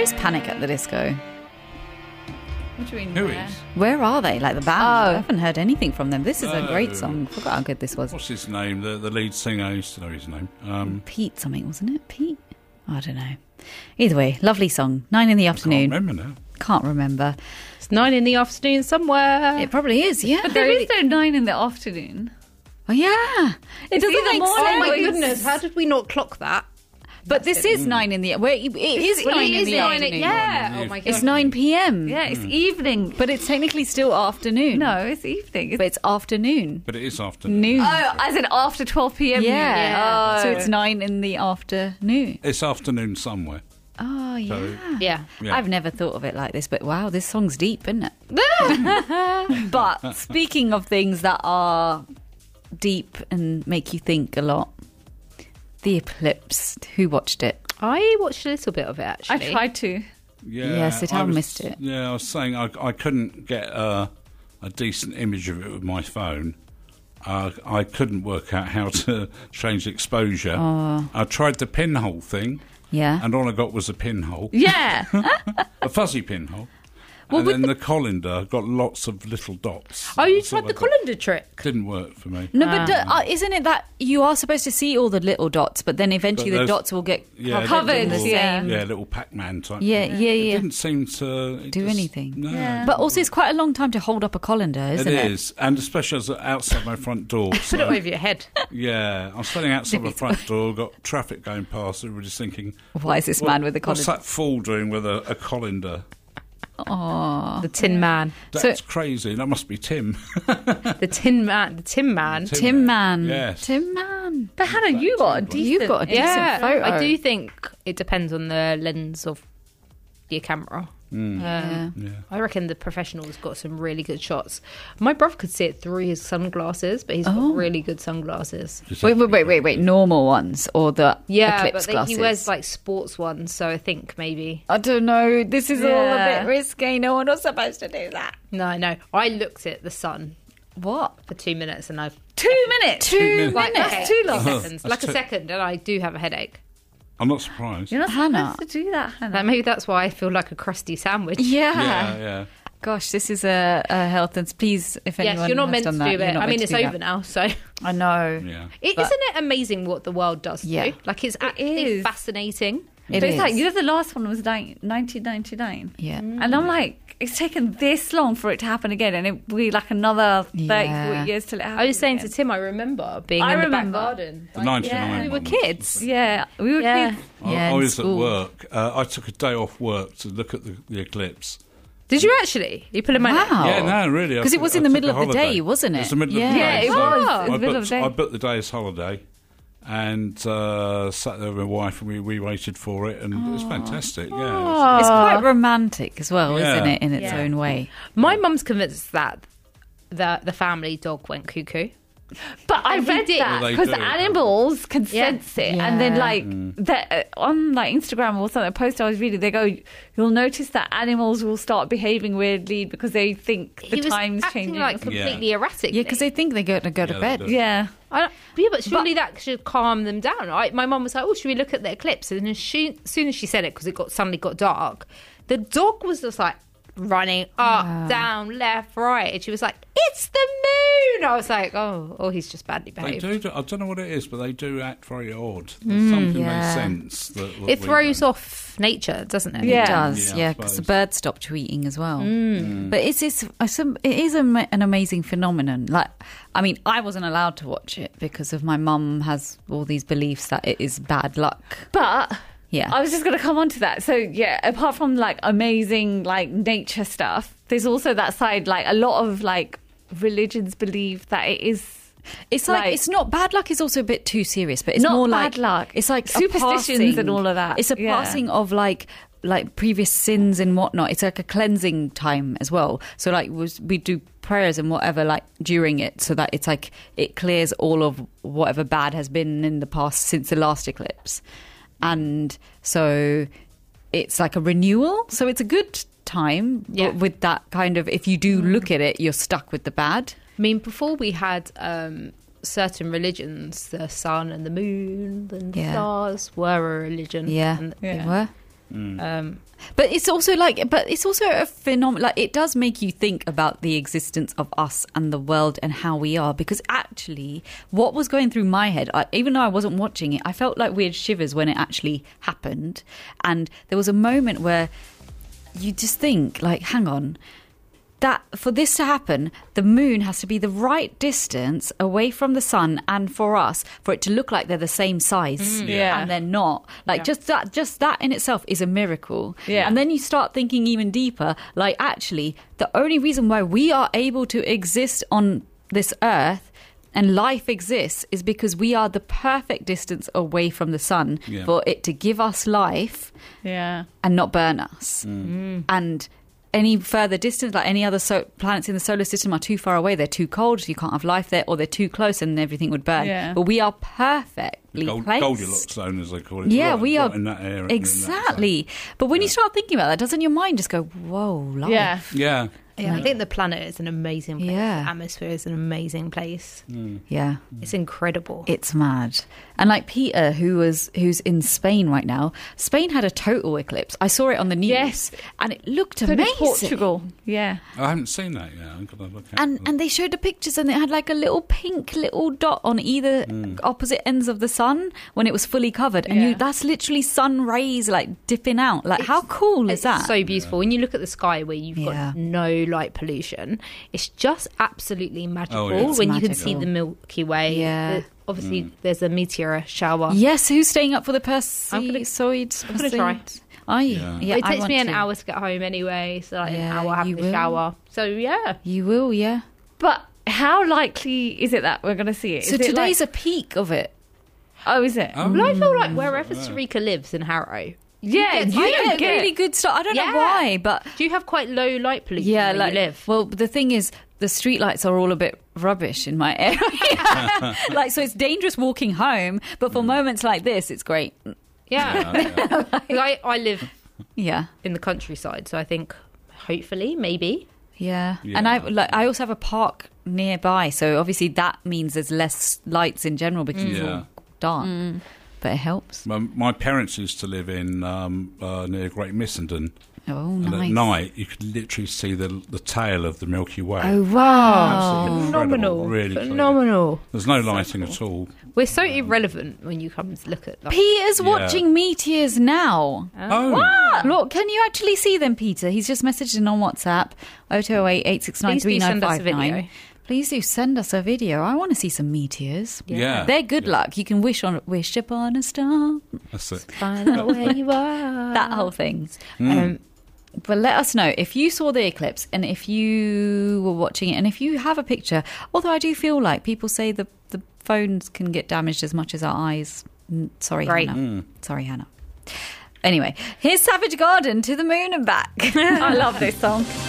is Panic at the Disco? What do you mean? Who is? Where are they? Like the band? Oh. I haven't heard anything from them. This is a great song. I forgot how good this was. What's his name? The lead singer. I used to know his name. Pete something, wasn't it? Pete? I don't know. Either way, lovely song. 9 in the afternoon. Can't remember now. Can't remember. It's 9 in the afternoon somewhere. It probably is, yeah. But there is no 9 in the afternoon. Oh, yeah. It doesn't either make morning Oh sense. my goodness, how did we not clock that? But this is 9 in the... Well, it is 9 in the afternoon. Yeah. Oh my god. It's 9 p.m. Yeah, it's evening. But it's technically still afternoon. No, it's evening. But it's afternoon. But it is afternoon. Noon. Oh, as in after 12 p.m. Yeah. Oh. So it's 9 in the afternoon. It's afternoon somewhere. Oh, yeah. So- Yeah. Yeah. I've never thought of it like this, but wow, this song's deep, isn't it? But speaking of things that are deep and make you think a lot, The Eclipse. Who watched it? I watched a little bit of it I actually. tried to. Yeah, Yes, it I had was- missed it. Yeah, I was saying I couldn't get a decent image of it with my phone. I couldn't work out how to change the exposure. I tried the pinhole thing, Yeah. and all I got was a pinhole, Yeah. a fuzzy pinhole. Well, and with then the colander got lots of little dots. Oh, you That's all tried the I got. colander trick? Didn't work for me. No, but isn't it that you are supposed to see all the little dots, but then eventually But the those- dots will get Yeah, Covered, in the yeah. same... Yeah, little Pac-Man type. Yeah, thing. yeah, It yeah. didn't seem to Do anything. No. Yeah. But also, it's quite a long time to hold up a colander, isn't it? It is, and especially as outside my front door. Put so- it over your head. Yeah, I was standing outside the front door, got traffic going past, everybody's thinking, Why is this man with a what's colander? that fool doing with a colander? Oh, The Tin Man. That's crazy. That must be Tim. The Tin Man. The Tin Man. Tim Man. Yes. Tim Man. But Hannah, you got a decent... You've got a decent Yeah, photo. I do think it depends on the lens of your camera. Yeah. Yeah. I reckon the professional's got some really good shots. My brother could see it through his sunglasses, but he's got really good sunglasses. Wait. Normal ones or the Yeah, eclipse but glasses? he wears like sports ones, so I think maybe. I don't know. This is all a Yeah. bit risky. No one was supposed to do that. No, I looked at the sun What? for 2 minutes and I've 2 minutes. 2 minutes. like That's too long. seconds, That's like a too- second, and I do have a headache. I'm not surprised. You're not Hannah. supposed to do that, Hannah. Like maybe that's why I feel like a crusty sandwich. Yeah. Gosh, this is a health and please, if anyone Yes, you're not has meant to done do that, it. you're not I mean, meant it's to do over that. now, so I know. Yeah. isn't it amazing what the world does to Yeah. you? Like it's actually is. fascinating. It but it's is. like, you know, the last one was 1999. Yeah. And I'm like, it's taken this long for it to happen again, and it will be like another 30 Yeah. years till it happens. I was saying to again. Tim, I remember being I in remember. the back garden. The 99 we were one was- kids. Yeah, we were Yeah. kids. Yeah, I in was at school. work. I took a day off work to look at the eclipse. Did you actually? You put in my Wow. Yeah, no, really. I 'Cause it took- was I in the took middle a of the holiday. day, wasn't it? It was the middle Yeah. of the Yeah, day. it so was. It was I the middle of booked, the day. I booked the day as holiday and sat there with my wife and we waited for it and it was fantastic. Yeah. It's quite romantic as well, Yeah. isn't it, in its Yeah. own way? My mum's convinced that the family dog went cuckoo. But I And he read did. that Well, they because do. the animals can Yeah. sense it, and then Yeah. like that on like Instagram or something, a post I was reading, they go, "You'll notice that animals will start behaving weirdly because they think the He was time's acting changing." like or something. completely erratic. Yeah, because they think they're going to go to Yeah, bed. they do. Yeah, Yeah, but surely that should calm them down. My mum was like, "Oh, should we look at the eclipse?" And as soon as she said it, because it suddenly got dark, the dog was just like running up, down, left, right, and she was like, "It's the moon!" I was like, "Oh, he's just badly They behaved." do. I don't know what it is, but they do act very odd. There's something yeah. they sense that It we throws don't. off nature, doesn't it? Yeah. It does, Yeah, I yeah, because the suppose. birds stop tweeting as well. But it is an amazing phenomenon. Like, I mean, I wasn't allowed to watch it because of my mum has all these beliefs that it is bad luck. but Yeah. I was just going to come on to that. So yeah, apart from like amazing like nature stuff, there's also that side. Like a lot of like religions believe that it is. It's like, it's not bad luck is also a bit too serious, but it's Not more bad like luck. It's like a Superstitions passing- and all of that. It's a Yeah. passing of like previous sins and whatnot. It's like a cleansing time as well. So like we do prayers and whatever like during it, so that it's like it clears all of whatever bad has been in the past since the last eclipse, and so it's like a renewal. So it's a good time. Yeah. But with that kind of, if you do look at it, you're stuck with the bad. I mean, before we had certain religions, the sun and the moon and Yeah. stars were a religion. Yeah, And they were. But it's also a phenomenon. Like, it does make you think about the existence of us and the world and how we are. Because actually, what was going through my head, even though I wasn't watching it, I felt like weird shivers when it actually happened. And there was a moment where you just think, like, hang on. That for this to happen, the moon has to be the right distance away from the sun, and for us, for it to look like they're the same size, and they're not. Like, just that in itself is a miracle. Yeah. And then you start thinking even deeper. Like, actually, the only reason why we are able to exist on this earth and life exists is because we are the perfect distance away from the sun for it to give us life, and not burn us. And any further distance, like any other planets in the solar system, are too far away. They're too cold, so you can't have life there, or they're too close and everything would burn. Yeah. But we are perfectly placed. Goldilocks zone, as they call it. Yeah, right, we are right in that area. exactly. But when you start thinking about that, doesn't your mind just go, "Whoa, life"? Yeah. Yeah. Yeah, I think the planet is an amazing place. Yeah. The atmosphere is an amazing place. Yeah. It's incredible. It's mad. And like Peter, who's in Spain right now, Spain had a total eclipse. I saw it on the news, Yes. and it looked So did amazing. Portugal. Yeah. I haven't seen that yet. I'm gonna look at it. And they showed the pictures, and it had like a little pink little dot on either opposite ends of the sun when it was fully covered, and Yeah. that's literally sun rays like dipping out. Like, how cool is It's that? so beautiful. When you look at the sky where you've Yeah. got no light pollution, it's just absolutely magical yeah. It's when you can see magical. the Milky Way. Yeah. Obviously, there's a meteor shower. Yes, who's staying up for the I'm gonna try. Are you? Yeah. It I takes want me an to. hour to get home anyway, so like Yeah, an hour having you the will. shower. So yeah. You will, yeah. But how likely is it that we're going to see it? So Is it today's like, a peak of it. oh, is it? Oh. Well, I feel like wherever Sarika lives in Harrow, Yeah, You get really good stuff. I don't know Yeah. why, but do you have quite low light pollution yeah, where like you live? well, the thing is, the streetlights are all a bit rubbish in my area. Like, so it's dangerous walking home, but for moments like this, it's great. Yeah. I live Yeah, in the countryside, so I think hopefully, maybe. yeah. Yeah. And I also have a park nearby, so obviously that means there's less lights in general because it's all dark. But it helps. My parents used to live in near Great Missenden, Oh, and nice. at night you could literally see the tail of the Milky Way. Oh wow! Absolutely Phenomenal. incredible, really clear. Phenomenal. There's no lighting at all. We're so irrelevant when you come to look at like, Peter's Yeah. watching meteors now. Oh, Look, can you actually see them, Peter? He's just messaged in on WhatsApp, 0208 Please do send us a 869 video. Please do send us a video. I want to see some meteors. yeah. They're good luck. You can wish upon a star. That's it. find out where you are. That whole thing. Mm. But let us know if you saw the eclipse and if you were watching it and if you have a picture. Although I do feel like people say the phones can get damaged as much as our eyes. Sorry, Right. Hannah. Sorry, Hannah. Anyway, here's Savage Garden, To the Moon and Back. I love this song.